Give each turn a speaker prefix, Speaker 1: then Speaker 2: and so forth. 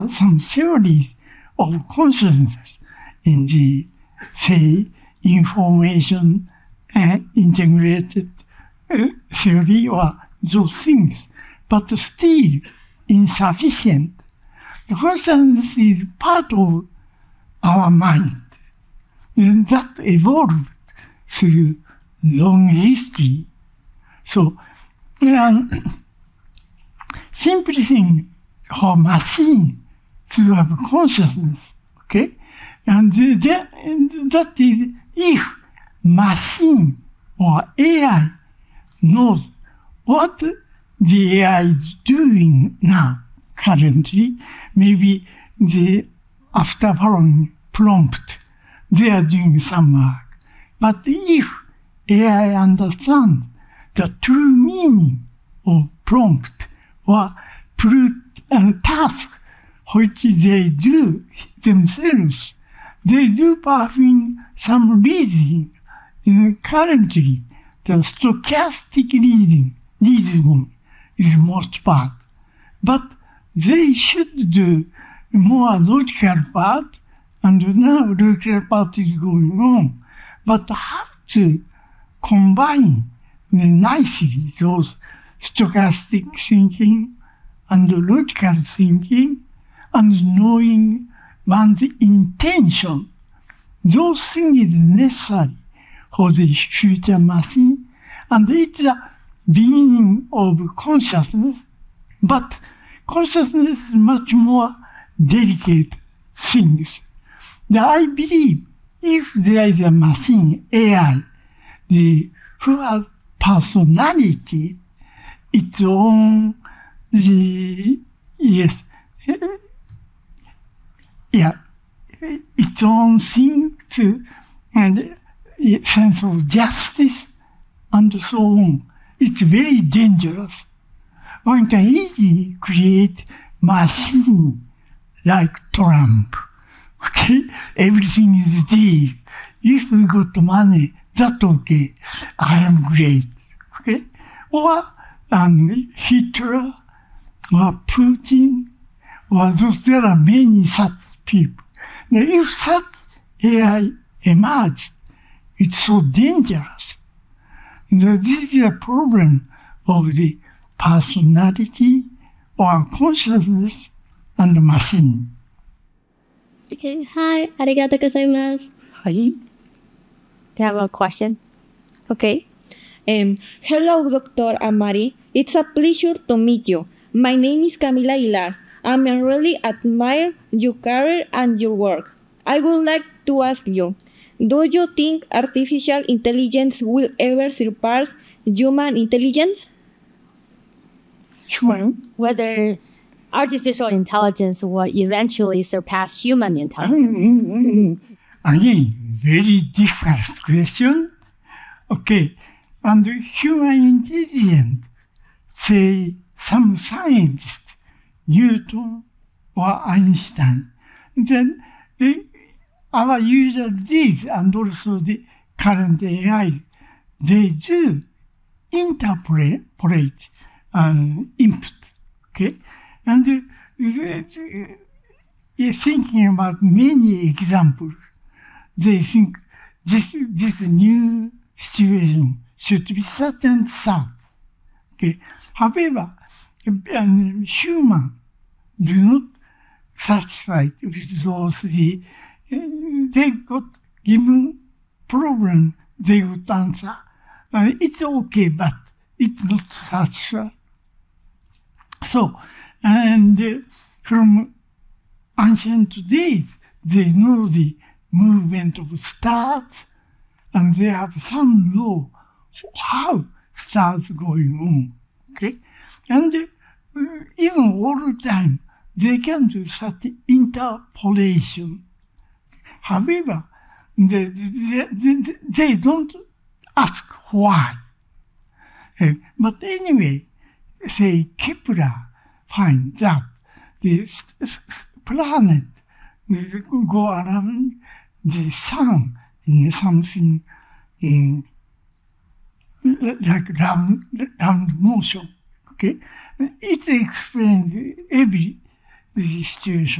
Speaker 1: some theories of consciousness in the, say, information integrated theory or those things, but still insufficient. The consciousness is part of our mind, and that evolved through long history. So, simple thing for machine to have consciousness, okay? And that is if machine or AI knows what the AI is doing now, currently, maybe after following prompt, they are doing some work. But if AI understands the true meaning of prompt or task which they do themselves, they do perform some reasoning. Currently, the stochastic reasoning is most part. But they should do more logical part, and now logical part is going on. But have to combine nicely those stochastic thinking and logical thinking and knowing one's intention. Those things is necessary for the future machine, and it's the beginning of consciousness. But consciousness is much more delicate things. I believe if there is a machine, AI, who has personality, its own, its own things, and sense of justice, and so on, it's very dangerous. One can easily create machine like Trump. Okay, everything is there. If we got money, that's okay. I am great. Okay, or Hitler, or Putin, or there are many such people. Now, if such AI emerged, it's so dangerous. Now, this is a problem of the personality or consciousness and machine.
Speaker 2: Okay, hi, arigatou gozaimasu.
Speaker 1: Hi.
Speaker 3: Do you have a question?
Speaker 4: Okay. Hello, Dr. Amari. It's a pleasure to meet you. My name is Camila Aguilar. I really admire your career and your work. I would like to ask you, do you think artificial intelligence will ever surpass human intelligence?
Speaker 1: Sure.
Speaker 3: Whether artificial intelligence will eventually surpass human intelligence?
Speaker 1: Again, very difficult question. Okay, and human intelligence, say some scientist, Newton or Einstein, then our user did, and also the current AI, they do interpret input, okay? And thinking about many examples, they think this new situation should be certain sound. Okay. However, human do not satisfied with those they got given problem, they would answer. It's okay, but it's not satisfied. So, and from ancient days, they know the movement of stars, and they have some law how stars going on. Okay, and even all the time they can do such interpolation. However, they don't ask why. But anyway, say Kepler finds that the planet will go around the sun in something like round motion. Okay, it explains every the situation